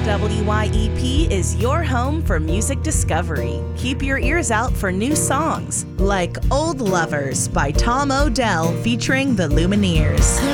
WYEP is your home for music discovery. Keep your ears out for new songs like Old Lovers by Tom Odell featuring the Lumineers.